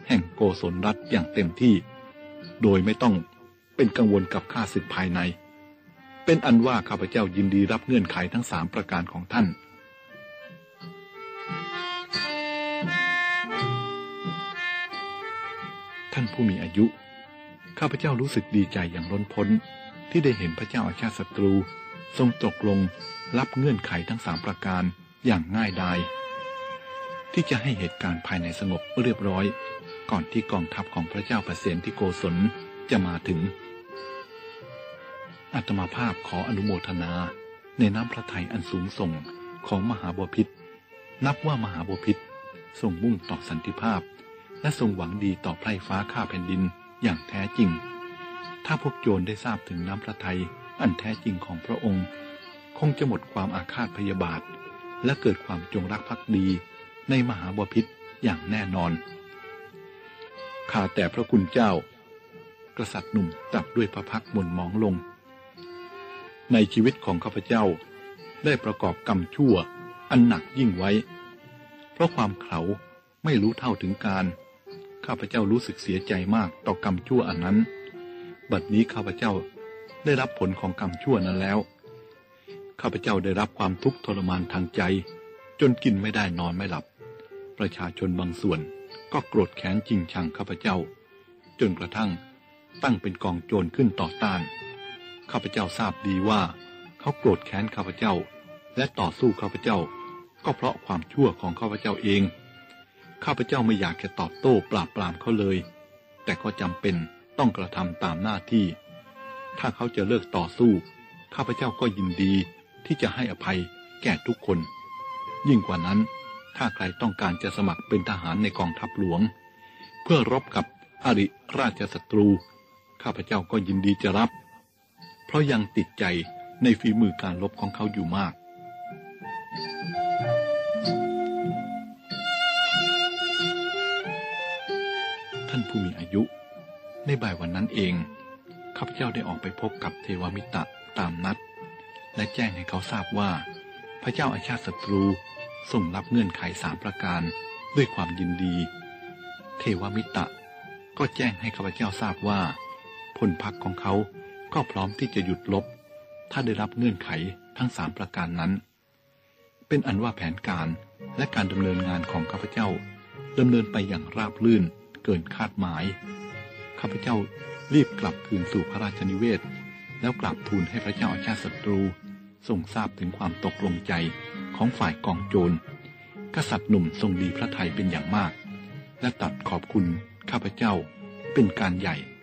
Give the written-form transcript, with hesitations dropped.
แห่งโกศลรัฐอย่างเต็มที่โดยไม่ต้องเป็นกังวลกับข้าศึกภายในเป็นอันว่าข้าพเจ้ายินดีรับเงื่อนไขทั้ง3ประการของท่านท่านผู้มีอายุข้าพเจ้ารู้สึกดีใจอย่างล้นพ้นที่ได้เห็นพระเจ้าอาชาติศัตรูทรงตกลงรับเงื่อนไขทั้ง3ประการอย่างง่ายดายที่จะให้เหตุการณ์ภายในสงบเรียบร้อยก่อนที่กองทัพของพระเจ้าประเสนที่โกศลจะมาถึงอาตมาภาพขออนุโมทนาในน้ำพระทัยอันสูงส่งของมหาบพิตรนับว่ามหาบพิตรทรงมุ่งต่อสันติภาพและทรงหวังดีต่อไพร่ฟ้าข้าแผ่นดินอย่างแท้จริงถ้าพวกโจรได้ทราบถึงน้ำพระทัยอันแท้จริงของพระองค์คงจะหมดความอาฆาตพยาบาทและเกิดความจงรักภักดีในมหาบพิตรอย่างแน่นอนข้าแต่พระคุณเจ้ากษัตริย์หนุ่มตรัสด้วยพระพักตร์หม่นหมองลงในชีวิตของข้าพเจ้าได้ประกอบกรรมชั่วอันหนักยิ่งไว้เพราะความเขลาไม่รู้เท่าถึงการข้าพเจ้ารู้สึกเสียใจมากต่อกรรมชั่วอันนั้นบัดนี้ข้าพเจ้าได้รับผลของกรรมชั่วนั้นแล้วข้าพเจ้าได้รับความทุกข์ทรมานทางใจจนกินไม่ได้นอนไม่หลับประชาชนบางส่วนก็โกรธแค้นจริงชังข้าพเจ้าจนกระทั่งตั้งเป็นกองโจรขึ้นต่อต้านข้าพเจ้าทราบดีว่าเขาโกรธแค้นข้าพเจ้าและต่อสู้ข้าพเจ้าก็เพราะความชั่วของข้าพเจ้าเองข้าพเจ้าไม่อยากจะตอบโต้ปราบปรามเขาเลยแต่ก็จำเป็นต้องกระทำตามหน้าที่ถ้าเขาจะเลิกต่อสู้ข้าพเจ้าก็ยินดีที่จะให้อภัยแก่ทุกคนยิ่งกว่านั้นถ้าใครต้องการจะสมัครเป็นทหารในกองทัพหลวงเพื่อรบกับอริราชศัตรูข้าพเจ้าก็ยินดีจะรับเพราะยังติดใจในฝีมือการรบของเขาอยู่มากท่านผู้มีอายุในบ่ายวันนั้นเองข้าพเจ้าได้ออกไปพบกับเทวมิตรตามนัดและแจ้งให้เขาทราบว่าพระเจ้าอาชาติศัตรูทรงรับเงื่อนไข3ประการด้วยความยินดีเทวมิตรก็แจ้งให้ข้าพเจ้าทราบว่าพลพรรคของเขาก็พร้อมที่จะหยุดรบถ้าได้รับเงื่อนไขทั้ง3ประการนั้นเป็นอันว่าแผนการและการดำเนินงานของข้าพเจ้าดำเนินไปอย่างราบรื่นเกินคาดหมายข้าพเจ้ารีบกลับคืนสู่พระราชนิเวศแล้วกราบทูลให้พระเจ้าอาชาติศัตรูทรงทราบถึงความตกลงใจของฝ่ายกองโจรกษัตริย์หนุ่มทรงดีพระทัยเป็นอย่างมากและตรัสขอบคุณข้าพเจ้าเป็นการใหญ่